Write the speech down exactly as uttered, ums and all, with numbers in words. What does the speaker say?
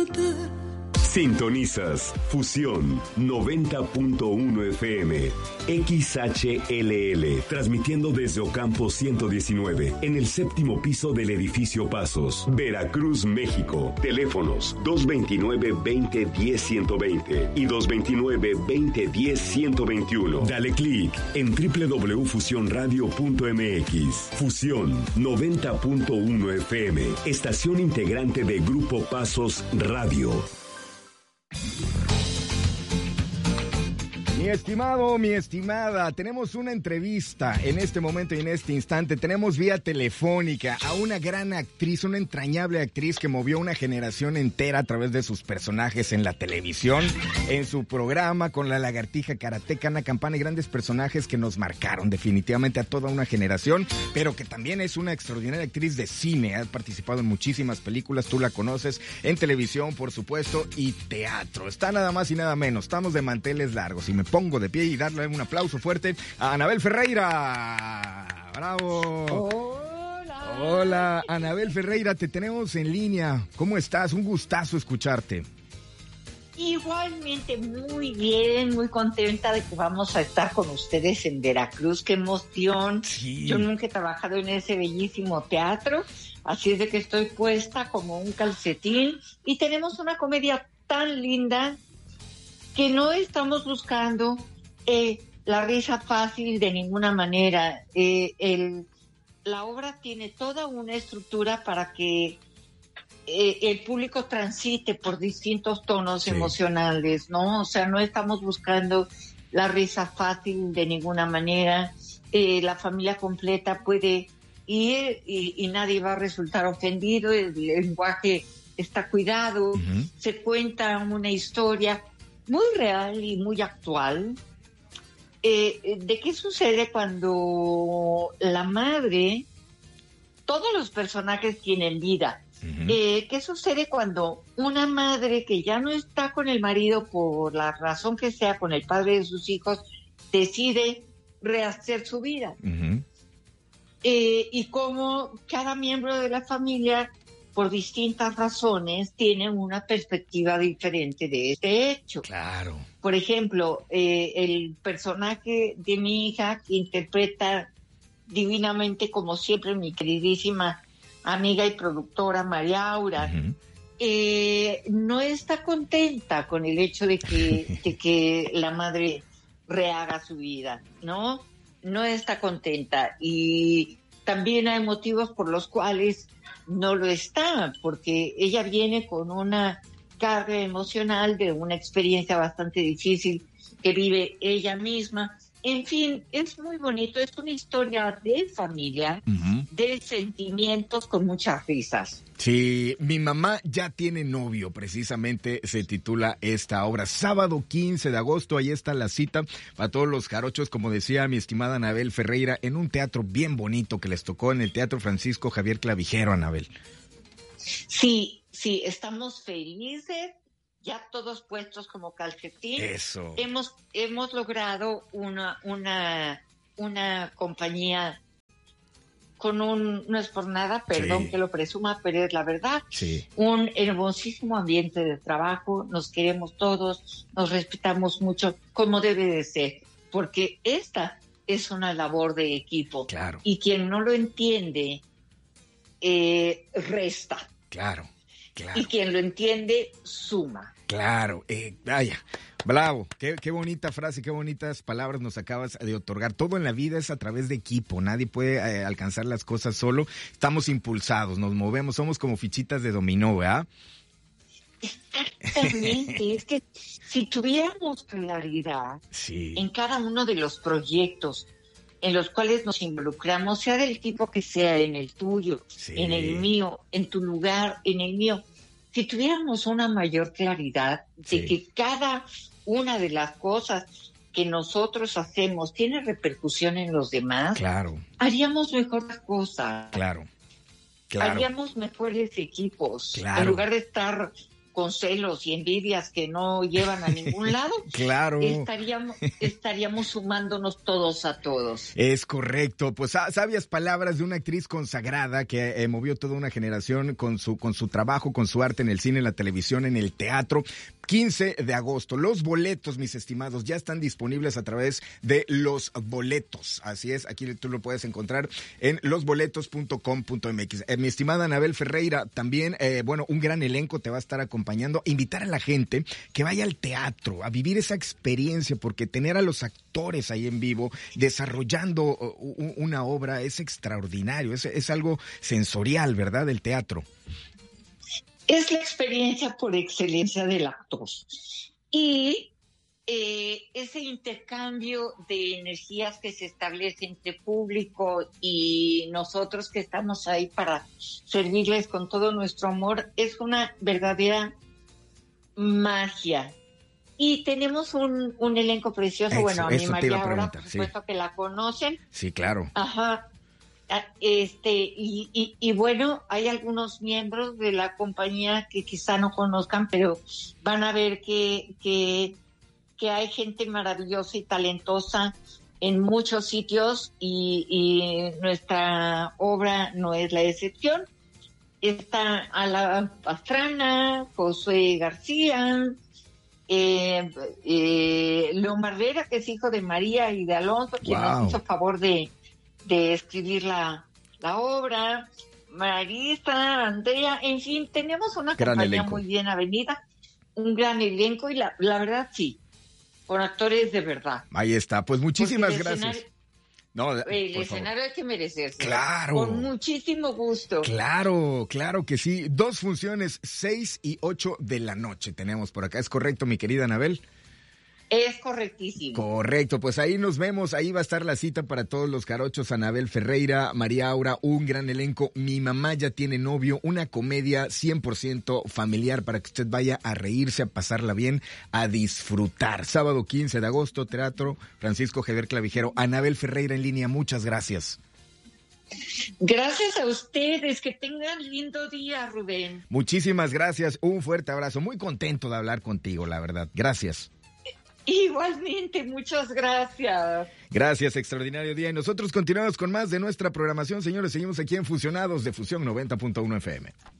Sintonizas Fusión noventa punto uno F M, X H L L, transmitiendo desde Ocampo ciento diecinueve, en el séptimo piso del edificio Pasos, Veracruz, México. Teléfonos dos veintinueve, veinte, diez, ciento veinte y dos veintinueve, veinte, diez, ciento veintiuno. Dale clic en doble u doble u doble u punto fusión radio punto m x. Fusión noventa punto uno F M, estación integrante de Grupo Pasos Radio. Mi estimado, mi estimada, tenemos una entrevista en este momento y en este instante. Tenemos vía telefónica a una gran actriz, una entrañable actriz que movió una generación entera a través de sus personajes en la televisión, en su programa con La Lagartija Karateca, Ana Campana y grandes personajes que nos marcaron definitivamente a toda una generación, pero que también es una extraordinaria actriz de cine. Ha participado en muchísimas películas, tú la conoces, en televisión, por supuesto, y teatro. Está nada más y nada menos. Estamos de manteles largos y me pongo de pie y darle un aplauso fuerte a Anabel Ferreira. ¡Bravo! Hola. Hola, Anabel Ferreira, te tenemos en línea. ¿Cómo estás? Un gustazo escucharte. Igualmente, muy bien, muy contenta de que vamos a estar con ustedes en Veracruz. ¡Qué emoción! Sí. Yo nunca he trabajado en ese bellísimo teatro, así es de que estoy puesta como un calcetín. Y tenemos una comedia tan linda que no estamos buscando eh, la risa fácil de ninguna manera. Eh, el, la obra tiene toda una estructura para que eh, el público transite por distintos tonos sí. emocionales, ¿no? O sea, no estamos buscando la risa fácil de ninguna manera. Eh, la familia completa puede ir y, y nadie va a resultar ofendido. El, el lenguaje está cuidado. Uh-huh. Se cuenta una historia muy real y muy actual, eh, de qué sucede cuando la madre, todos los personajes tienen vida, uh-huh. eh, qué sucede cuando una madre que ya no está con el marido por la razón que sea, con el padre de sus hijos, decide rehacer su vida, uh-huh. eh, y cómo cada miembro de la familia, por distintas razones, tienen una perspectiva diferente de este hecho. Claro. Por ejemplo, eh, el personaje de mi hija, que interpreta divinamente, como siempre, mi queridísima amiga y productora María Aura, uh-huh. eh, no está contenta con el hecho de que, de que la madre rehaga su vida, ¿no? No está contenta. Y también hay motivos por los cuales no lo está, porque ella viene con una carga emocional de una experiencia bastante difícil que vive ella misma. En fin, es muy bonito, es una historia de familia, uh-huh. de sentimientos con muchas risas. Sí, Mi mamá ya tiene novio, precisamente se titula esta obra. Sábado quince de agosto, ahí está la cita para todos los jarochos, como decía mi estimada Anabel Ferreira, en un teatro bien bonito que les tocó en el Teatro Francisco Javier Clavijero, Anabel. Sí, sí, estamos felices, ya todos puestos como calcetín. Eso. Hemos, hemos logrado una, una, una compañía con un, no es por nada, perdón sí. que lo presuma, pero es la verdad, sí. un hermosísimo ambiente de trabajo, nos queremos todos, nos respetamos mucho, como debe de ser, porque esta es una labor de equipo. Claro. Y quien no lo entiende, eh, resta. Claro, claro. Y quien lo entiende, suma. Claro, eh, vaya, bravo, qué, qué bonita frase, qué bonitas palabras nos acabas de otorgar. Todo en la vida es a través de equipo, nadie puede eh, alcanzar las cosas solo, estamos impulsados, nos movemos, somos como fichitas de dominó, ¿verdad? Exactamente, es que si tuviéramos claridad sí. en cada uno de los proyectos en los cuales nos involucramos, sea del tipo que sea, en el tuyo, sí. en el mío, en tu lugar, en el mío, si tuviéramos una mayor claridad de sí. que cada una de las cosas que nosotros hacemos tiene repercusión en los demás, claro. haríamos mejor las cosas. Claro, claro. Haríamos mejores equipos, claro. en lugar de estar con celos y envidias que no llevan a ningún lado, claro, estaríamos, estaríamos sumándonos todos a todos. Es correcto, pues sabias palabras de una actriz consagrada que eh, movió toda una generación con su, con su trabajo, con su arte en el cine, en la televisión, en el teatro. quince de agosto. Los boletos, mis estimados, ya están disponibles a través de Los Boletos. Así es, aquí tú lo puedes encontrar en los boletos punto com punto m x. Eh, mi estimada Anabel Ferreira, también, eh, bueno, un gran elenco te va a estar acompañando. Invitar a la gente que vaya al teatro, a vivir esa experiencia, porque tener a los actores ahí en vivo, desarrollando uh, una obra, es extraordinario, es, es algo sensorial, ¿verdad?, del teatro. Es la experiencia por excelencia del actor. Y eh, ese intercambio de energías que se establece entre público y nosotros que estamos ahí para servirles con todo nuestro amor es una verdadera magia. Y tenemos un, un elenco precioso. Eso, bueno, a mi María ahora, por supuesto, sí, que la conocen. Sí, claro. Ajá. Este, y, y, y bueno, hay algunos miembros de la compañía que quizá no conozcan, pero van a ver que, que, que hay gente maravillosa y talentosa en muchos sitios, y, y nuestra obra no es la excepción. Está Ala Pastrana, Josué García, eh, eh, León Barrera, que es hijo de María y de Alonso, quien wow. nos hizo favor de de escribir la, la obra, Marisa, Andrea, en fin, tenemos una gran compañía elenco. Muy bien avenida, un gran elenco, y la, la verdad sí, con actores de verdad. Ahí está, pues muchísimas el gracias. Escenario, no, el escenario hay que merecerse. Claro. Con muchísimo gusto. Claro, claro que sí. Dos funciones, seis y ocho de la noche tenemos por acá. ¿Es correcto, mi querida Anabel? Es correctísimo. Correcto, pues ahí nos vemos, ahí va a estar la cita para todos los jarochos. Anabel Ferreira, María Aura, un gran elenco. Mi mamá ya tiene novio, una comedia cien por ciento familiar para que usted vaya a reírse, a pasarla bien, a disfrutar. Sábado quince de agosto, Teatro Francisco Javier Clavijero. Anabel Ferreira en línea, muchas gracias. Gracias a ustedes, que tengan lindo día, Rubén. Muchísimas gracias, un fuerte abrazo, muy contento de hablar contigo, la verdad. Gracias. Igualmente, muchas gracias. Gracias, extraordinario día. Y nosotros continuamos con más de nuestra programación, señores. Seguimos aquí en Fusionados de Fusión noventa punto uno F M.